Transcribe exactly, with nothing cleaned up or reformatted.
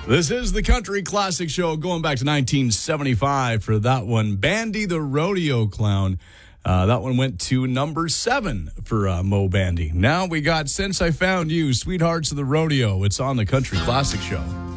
This is the Country Classic Show going back to nineteen seventy-five for that one. Bandy the Rodeo Clown. Uh, that one went to number seven for uh, Mo Bandy. Now we got Since I Found You, Sweethearts of the Rodeo. It's on the Country Classic Show.